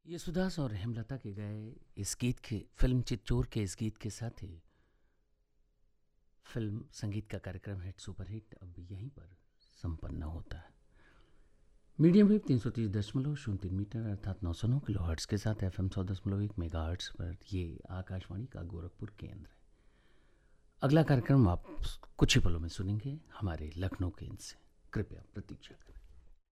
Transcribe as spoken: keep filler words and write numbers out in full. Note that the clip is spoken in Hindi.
येसुदास और हेमलता के गाए इस गीत के फिल्म चित्तौर के इस गीत के साथ ही फिल्म संगीत का कार्यक्रम हिट सुपर हिट अब यहीं पर संपन्न होता है। मीडियम वेव तीन सौ तीस दशमलव शून्य तीन मीटर अर्थात नौ सौ नौ किलो हर्ट्स के साथ एफ एम सौ दशमलव एक मेगा हर्ट्स पर ये आकाशवाणी का गोरखपुर केंद्र है। अगला कार्यक्रम आप कुछ ही पलों में सुनेंगे हमारे लखनऊ केंद्र से। कृपया प्रतीक्षा करें।